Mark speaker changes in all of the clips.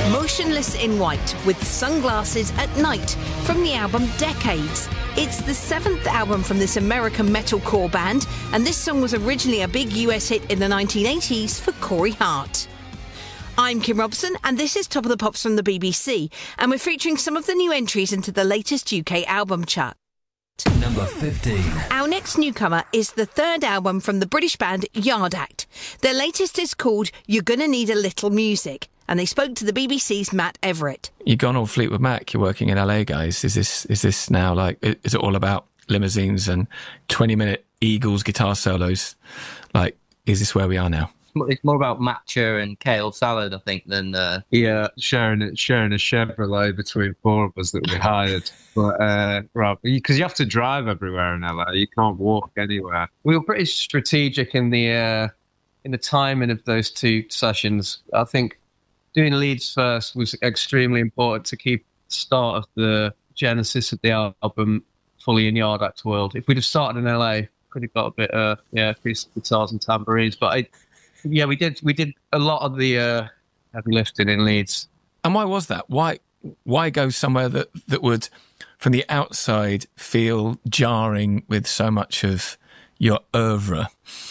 Speaker 1: Motionless in White with Sunglasses at Night from the album Decades. It's the 7th album from this American metalcore band, and this song was originally a big US hit in the 1980s for Corey Hart. I'm Kim Robson, and this is Top of the Pops from the BBC, and we're featuring some of the new entries into the latest UK album chart.
Speaker 2: Number 15.
Speaker 1: Our next newcomer is the third album from the British band Yard Act. Their latest is called You're Gonna Need a Little Music, and they spoke to the BBC's Matt Everett.
Speaker 3: You've gone all Fleetwood Mac, you're working in LA, guys. Is this now like, is it all about limousines and 20-minute Eagles guitar solos? Like, is this where we are now?
Speaker 4: It's more about matcha and kale salad, I think, than
Speaker 5: sharing a Chevrolet between four of us that we hired. But right, because you have to drive everywhere in LA, you can't walk anywhere.
Speaker 4: We were pretty strategic in the timing of those two sessions. I think doing Leeds first was extremely important to keep the start of the genesis of the album fully in Yard Act world. If we'd have started in LA, could have got a bit acoustic guitars and tambourines, but we did a lot of the heavy lifting in Leeds.
Speaker 3: And why was that? Why go somewhere that would, from the outside, feel jarring with so much of your oeuvre?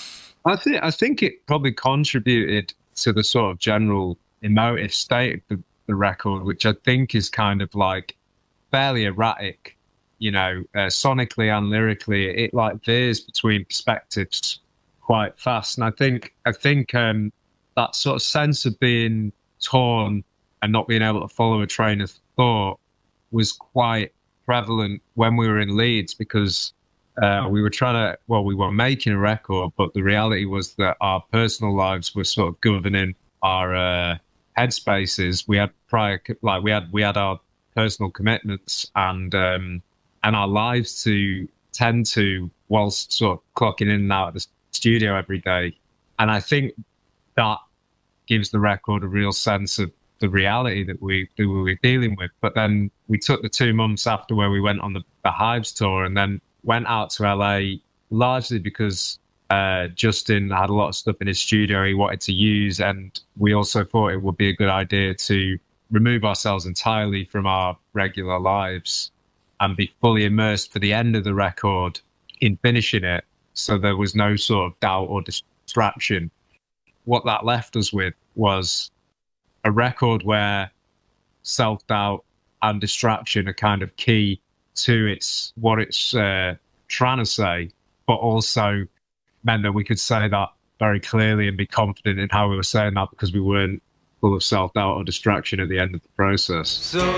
Speaker 5: I think it probably contributed to the sort of general emotive state of the record, which I think is kind of like fairly erratic, sonically and lyrically. It like veers between perspectives quite fast, and I think that sort of sense of being torn and not being able to follow a train of thought was quite prevalent when we were in Leeds, because we were making a record, but the reality was that our personal lives were sort of governing our headspaces. We had our personal commitments and our lives to tend to, whilst sort of clocking in and out of the studio every day. And I think that gives the record a real sense of the reality that we were dealing with. But then we took the 2 months after where we went on the Hives tour and then went out to LA largely because Justin had a lot of stuff in his studio he wanted to use, and we also thought it would be a good idea to remove ourselves entirely from our regular lives and be fully immersed for the end of the record in finishing it, so there was no sort of doubt or distraction. What that left us with was a record where self-doubt and distraction are kind of key to what it's trying to say, but also meant that we could say that very clearly and be confident in how we were saying that, because we weren't full of self-doubt or distraction at the end of the process.